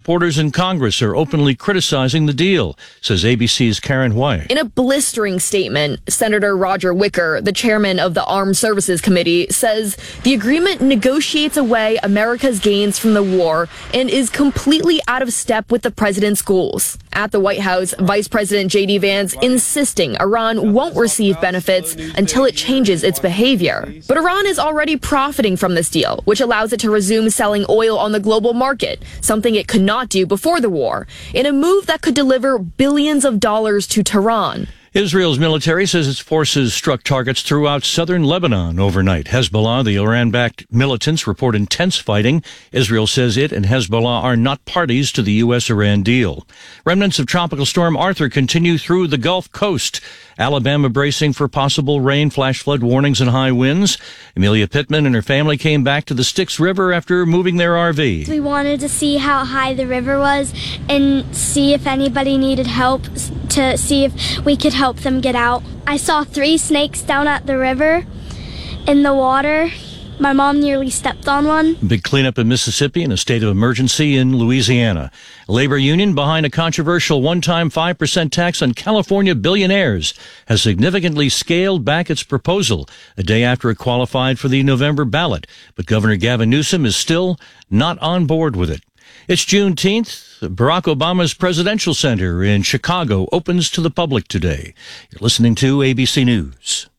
supporters in Congress are openly criticizing the deal, says ABC's Karen White. In a blistering statement, Senator Roger Wicker, the chairman of the Armed Services Committee, says the agreement negotiates away America's gains from the war and is completely out of step with the president's goals. At the White House, Vice President J.D. Vance insisting Iran won't receive benefits until it changes its behavior. But Iran is already profiting from this deal, which allows it to resume selling oil on the global market, something it could not do before the war, in a move that could deliver billions of dollars to Tehran. Israel's military says its forces struck targets throughout southern Lebanon overnight. Hezbollah, the Iran-backed militants, report intense fighting. Israel says it and Hezbollah are not parties to the U.S.-Iran deal. Remnants of Tropical Storm Arthur continue through the Gulf Coast. Alabama bracing for possible rain, flash flood warnings, and high winds. Amelia Pittman and her family came back to the Styx River after moving their RV. We wanted to see how high the river was and see if anybody needed help, to see if we could help them get out. I saw 3 snakes down at the river in the water. My mom nearly stepped on one. Big cleanup in Mississippi and a state of emergency in Louisiana. A labor union behind a controversial one-time 5% tax on California billionaires has significantly scaled back its proposal a day after it qualified for the November ballot. But Governor Gavin Newsom is still not on board with it. It's Juneteenth. Barack Obama's Presidential Center in Chicago opens to the public today. You're listening to ABC News.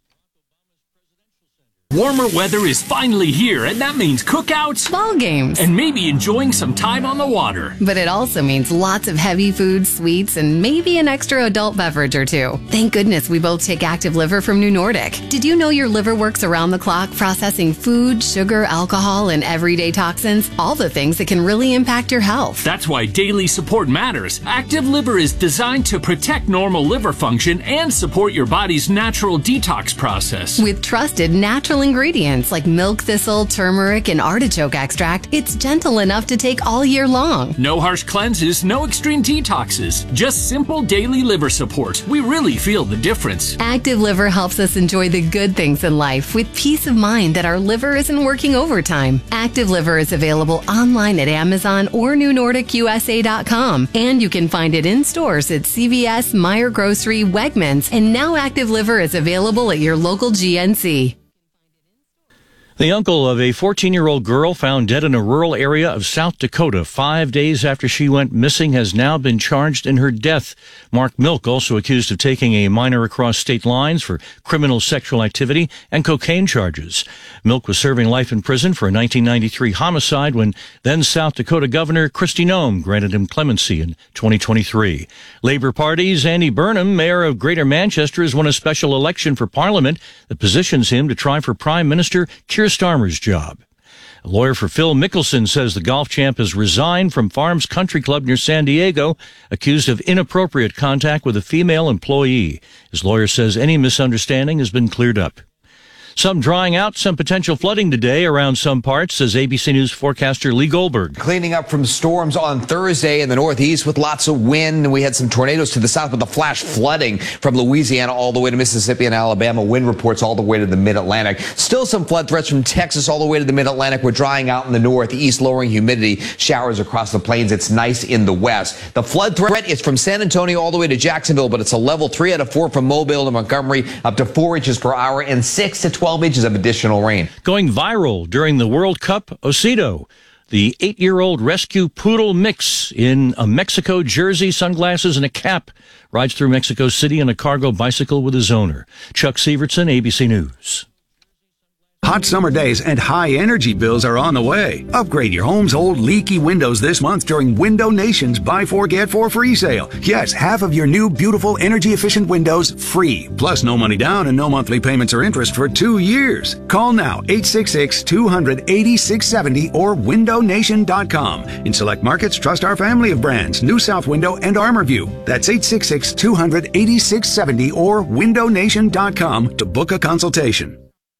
Warmer weather is finally here, and that means cookouts, ball games, and maybe enjoying some time on the water. But it also means lots of heavy foods, sweets, and maybe an extra adult beverage or two. Thank goodness we both take Active Liver from New Nordic. Did you know your liver works around the clock processing food, sugar, alcohol, and everyday toxins? All the things that can really impact your health. That's why daily support matters. Active Liver is designed to protect normal liver function and support your body's natural detox process. With trusted natural ingredients like milk thistle, turmeric, and artichoke extract, it's gentle enough to take all year long. No harsh cleanses, no extreme detoxes, just simple daily liver support. We really feel the difference. Active Liver helps us enjoy the good things in life with peace of mind that our liver isn't working overtime. Active Liver is available online at Amazon or NewNordicUSA.com, and you can find it in stores at CVS, Meijer Grocery, Wegmans, and now Active Liver is available at your local GNC. The uncle of a 14-year-old girl found dead in a rural area of South Dakota 5 days after she went missing has now been charged in her death. Mark Milk, also accused of taking a minor across state lines for criminal sexual activity and cocaine charges. Milk was serving life in prison for a 1993 homicide when then South Dakota Governor Kristi Noem granted him clemency in 2023. Labour Party's Andy Burnham, mayor of Greater Manchester, has won a special election for Parliament that positions him to try for Prime Minister Keir Starmer's job. A lawyer for Phil Mickelson says the golf champ has resigned from Farms Country Club near San Diego, accused of inappropriate contact with a female employee. His lawyer says any misunderstanding has been cleared up. Some drying out, some potential flooding today around some parts, says ABC News forecaster Lee Goldberg. Cleaning up from storms on Thursday in the Northeast with lots of wind. And we had some tornadoes to the south with the flash flooding from Louisiana all the way to Mississippi and Alabama. Wind reports all the way to the Mid-Atlantic. Still some flood threats from Texas all the way to the Mid-Atlantic. We're drying out in the Northeast, lowering humidity. Showers across the plains. It's nice in the west. The flood threat is from San Antonio all the way to Jacksonville, but it's a level 3 out of 4 from Mobile to Montgomery, up to 4 inches per hour and 6 to 12 inches of additional rain. Going viral during the World Cup, Osido, the 8-year-old rescue poodle mix in a Mexico jersey, sunglasses, and a cap, rides through Mexico City on a cargo bicycle with his owner. Chuck Severson, ABC News. Hot summer days and high energy bills are on the way. Upgrade your home's old leaky windows this month during Window Nation's Buy 4 Get 4 free sale. Yes, half of your new beautiful energy efficient windows free. Plus no money down and no monthly payments or interest for 2 years. Call now 866-200-8670 or windownation.com. In select markets, trust our family of brands, New South Window and ArmorView. That's 866-200-8670 or windownation.com to book a consultation.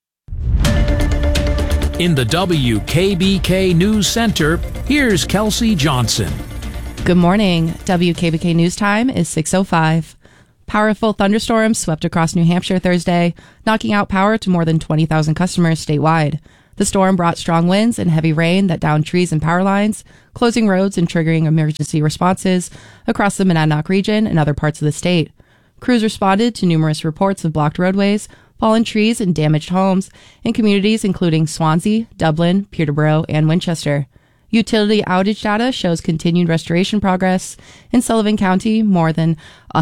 In the WKBK News Center, here's Kelsey Johnson. Good morning. WKBK News Time is 6:05. Powerful thunderstorms swept across New Hampshire Thursday, knocking out power to more than 20,000 customers statewide. The storm brought strong winds and heavy rain that downed trees and power lines, closing roads and triggering emergency responses across the Monadnock region and other parts of the state. Crews responded to numerous reports of blocked roadways, fallen trees, and damaged homes in communities including Swansea, Dublin, Peterborough, and Winchester. Utility outage data shows continued restoration progress. In Sullivan County, more than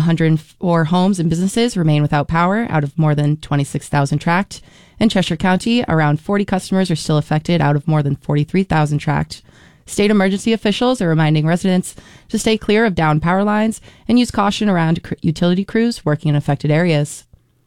104 homes and businesses remain without power out of more than 26,000 tracked. In Cheshire County, around 40 customers are still affected out of more than 43,000 tracked. State emergency officials are reminding residents to stay clear of downed power lines and use caution around utility crews working in affected areas.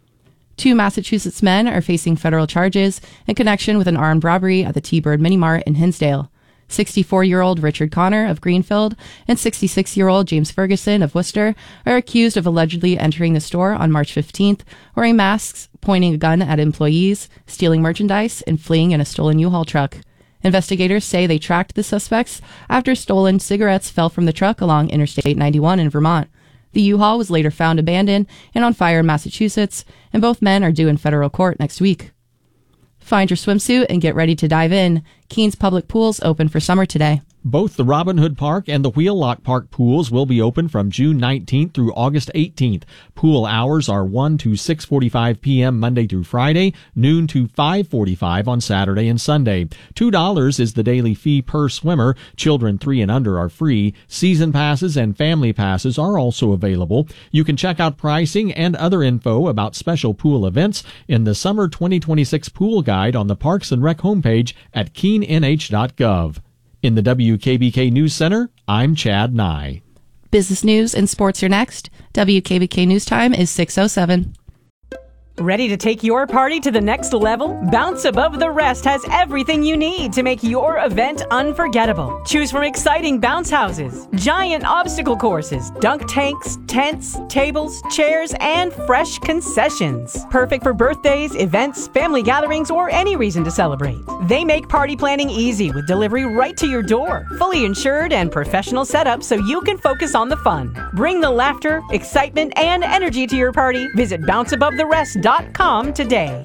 2 Massachusetts men are facing federal charges in connection with an armed robbery at the T-Bird Mini Mart in Hinsdale. 64-year-old Richard Connor of Greenfield and 66-year-old James Ferguson of Worcester are accused of allegedly entering the store on March 15th, wearing masks, pointing a gun at employees, stealing merchandise, and fleeing in a stolen U-Haul truck. Investigators say they tracked the suspects after stolen cigarettes fell from the truck along Interstate 91 in Vermont. The U-Haul was later found abandoned and on fire in Massachusetts, and both men are due in federal court next week. Find your swimsuit and get ready to dive in. Keens Public Pools open for summer today. Both the Robin Hood Park and the Wheelock Park pools will be open from June 19th through August 18th. Pool hours are 1 to 6:45 p.m. Monday through Friday, noon to 5:45 on Saturday and Sunday. $2 is the daily fee per swimmer. Children 3 and under are free. Season passes and family passes are also available. You can check out pricing and other info about special pool events in the Summer 2026 Pool Guide on the Parks and Rec homepage at keennh.gov. In the WKBK News Center, I'm Chad Nye. Business news and sports are next. WKBK News Time is 6:07. Ready to take your party to the next level? Bounce Above the Rest has everything you need to make your event unforgettable. Choose from exciting bounce houses, giant obstacle courses, dunk tanks, tents, tables, chairs, and fresh concessions. Perfect for birthdays, events, family gatherings, or any reason to celebrate. They make party planning easy with delivery right to your door. Fully insured and professional setup so you can focus on the fun. Bring the laughter, excitement, and energy to your party. Visit bounceabovetherest.com today.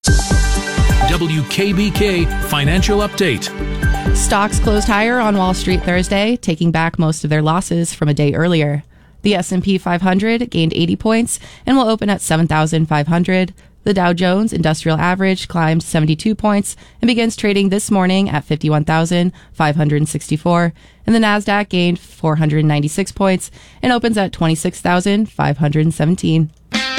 WKBK Financial Update. Stocks closed higher on Wall Street Thursday, taking back most of their losses from a day earlier. The S&P 500 gained 80 points and will open at 7,500. The Dow Jones Industrial Average climbed 72 points and begins trading this morning at 51,564. And the Nasdaq gained 496 points and opens at 26,517.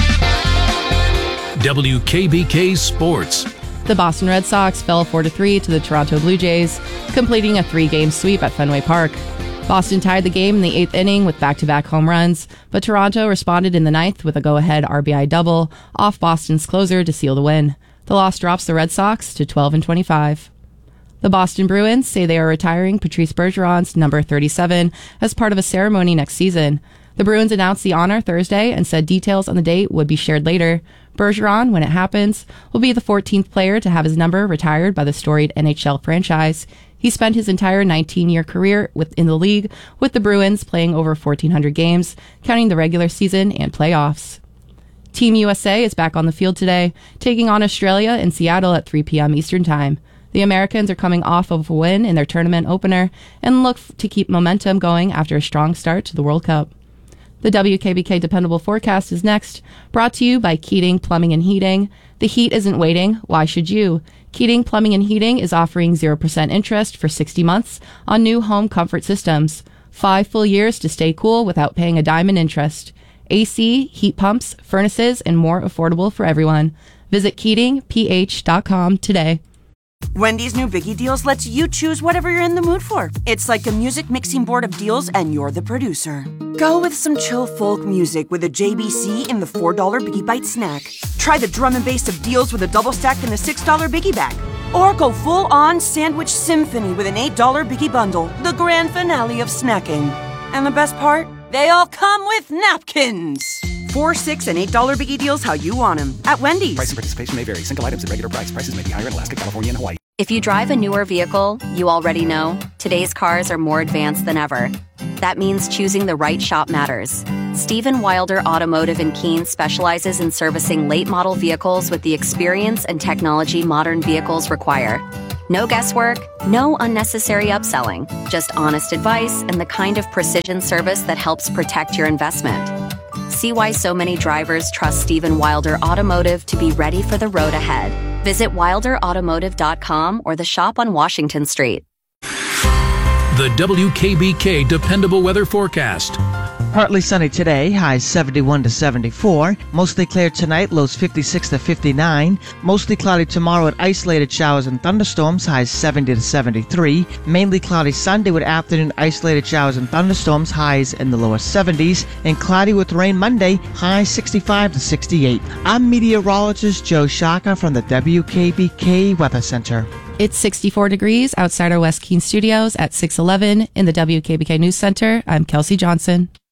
WKBK Sports. The Boston Red Sox fell 4-3 to the Toronto Blue Jays, completing a 3-game sweep at Fenway Park. Boston tied the game in the 8th inning with back-to-back home runs, but Toronto responded in the 9th with a go-ahead RBI double off Boston's closer to seal the win. The loss drops the Red Sox to 12-25. The Boston Bruins say they are retiring Patrice Bergeron's number 37 as part of a ceremony next season. The Bruins announced the honor Thursday and said details on the date would be shared later. Bergeron, when it happens, will be the 14th player to have his number retired by the storied NHL franchise. He spent his entire 19-year career in the league with the Bruins, playing over 1,400 games, counting the regular season and playoffs. Team USA is back on the field today, taking on Australia in Seattle at 3 p.m. Eastern Time. The Americans are coming off of a win in their tournament opener and look to keep momentum going after a strong start to the World Cup. The WKBK Dependable Forecast is next, brought to you by Keating Plumbing and Heating. The heat isn't waiting. Why should you? Keating Plumbing and Heating is offering 0% interest for 60 months on new home comfort systems. 5 full years to stay cool without paying a dime in interest. AC, heat pumps, furnaces, and more affordable for everyone. Visit KeatingPH.com today. Wendy's new Biggie Deals lets you choose whatever you're in the mood for. It's like a music mixing board of deals and you're the producer. Go with some chill folk music with a JBC in the $4 Biggie Bite snack. Try the drum and bass of deals with a double stack in the $6 Biggie Bag. Or go full-on sandwich symphony with an $8 Biggie Bundle, the grand finale of snacking. And the best part? They all come with napkins. $4, $6, and $8 Biggie Deals how you want them at Wendy's. Price and participation may vary. Single items at regular price. Prices may be higher in Alaska, California, and Hawaii. If you drive a newer vehicle, you already know today's cars are more advanced than ever. That means choosing the right shop matters. Stephen Wilder Automotive in Keene specializes in servicing late model vehicles with the experience and technology modern vehicles require. No guesswork, no unnecessary upselling, just honest advice and the kind of precision service that helps protect your investment. See why so many drivers trust Stephen Wilder Automotive to be ready for the road ahead. Visit wilderautomotive.com or the shop on Washington Street. The WKBK Dependable Weather Forecast. Partly sunny today, highs 71 to 74. Mostly clear tonight, lows 56 to 59. Mostly cloudy tomorrow with isolated showers and thunderstorms, highs 70 to 73. Mainly cloudy Sunday with afternoon isolated showers and thunderstorms, highs in the lower 70s. And cloudy with rain Monday, highs 65 to 68. I'm meteorologist Joe Shaka from the WKBK Weather Center. It's 64 degrees outside our West Keene studios at 611 in the WKBK News Center. I'm Kelsey Johnson.